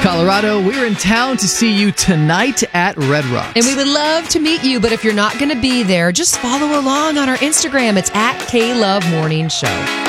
Colorado, we're in town to see you tonight at Red Rocks. And we would love to meet you, but if you're not going to be there, just follow along on our Instagram. It's at K-Love Morning Show.